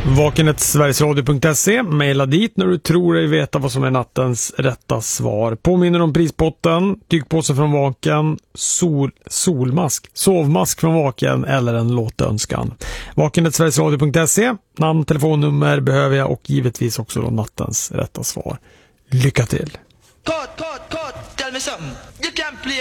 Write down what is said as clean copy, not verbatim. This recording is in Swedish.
Vakenet.sverigesradio.se. Maila dit när du tror dig veta vad som är nattens rätta svar. Påminner om prispotten, tygpåse från Vaken, solmask, sovmask från Vaken eller en låtönskan. Vakenet.sverigesradio.se. Namn, telefonnummer behöver jag och givetvis också då nattens rätta svar. Lycka till! Tell me something. You can't play